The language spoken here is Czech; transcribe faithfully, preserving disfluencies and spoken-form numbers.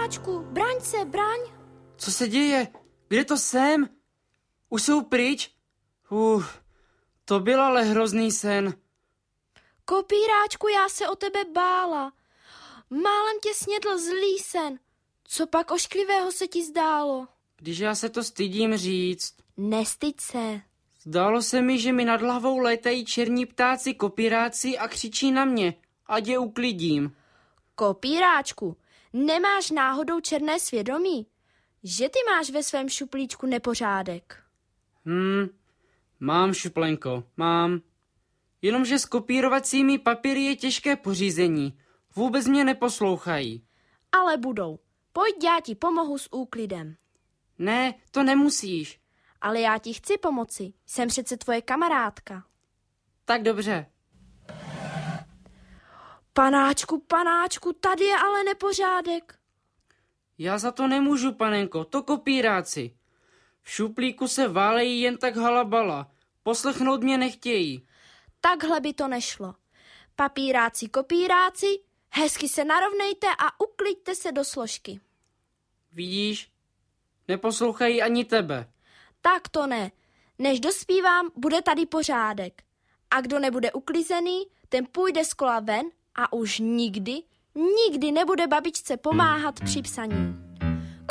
Kopíráčku, braň se, braň. Co se děje? Kde to jsem? Už jsou pryč? Uf, to byl ale hrozný sen. Kopíráčku, já se o tebe bála. Málem tě snědl zlý sen. Co pak ošklivého se ti zdálo? Když já se to stydím říct. Nestyď se. Zdálo se mi, že mi nad hlavou létají černí ptáci kopíráci a křičí na mě, ať je uklidím. Kopíráčku, nemáš náhodou černé svědomí? Že ty máš ve svém šuplíčku nepořádek? Hm, mám, šuplenko, mám. Jenomže s kopírovacími papíry je těžké pořízení. Vůbec mě neposlouchají. Ale budou. Pojď, já ti pomohu s úklidem. Ne, to nemusíš. Ale já ti chci pomoci. Jsem přece tvoje kamarádka. Tak dobře. Panáčku, panáčku, tady je ale nepořádek. Já za to nemůžu, panenko, to kopíráci. V šuplíku se válejí jen tak halabala. Poslechnout mě nechtějí. Takhle by to nešlo. Papíráci, kopíráci, hezky se narovnejte a ukliďte se do složky. Vidíš? Neposlouchají ani tebe. Tak to ne. Než dospívám, bude tady pořádek. A kdo nebude uklizený, ten půjde z kola ven a už nikdy, nikdy nebude babičce pomáhat při psaní.